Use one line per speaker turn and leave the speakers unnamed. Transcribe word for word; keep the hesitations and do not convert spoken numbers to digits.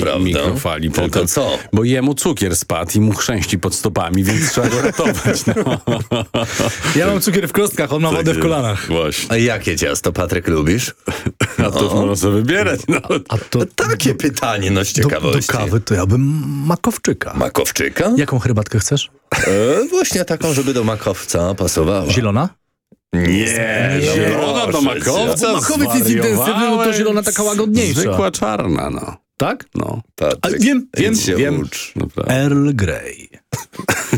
prawda.
mikrofali.
Tylko
potem,
co?
Bo jemu cukier spadł i mu chrzęści pod stopami, więc trzeba go ratować. No.
Ja mam cukier w kostkach, on ma wodę w kolanach.
Właśnie.
A jakie ciasto, Patryk, lubisz?
A to już można sobie wybierać. No.
A to
Takie pytanie, no z
do,
ciekawości.
do kawy to ja bym makowczyka.
Makowczyka?
Jaką herbatkę chcesz?
E, właśnie taką, żeby do makowca pasowała.
Zielona?
Nie,
Zielona do makowca.
Makowiec jest intensywny, no to zielona taka łagodniejsza.
Zwykła czarna, no.
Tak?
No.
Patryk,
A wiem, wiem,
idź się
wiem.
ucz.
Naprawdę.
Earl Grey.